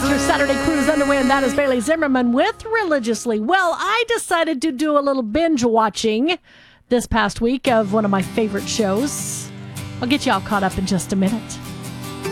Another Saturday Cruise underway, and that is Bailey Zimmerman with Religiously. Well, I decided to do a little binge watching this past week of one of my favorite shows. I'll get you all caught up in just a minute.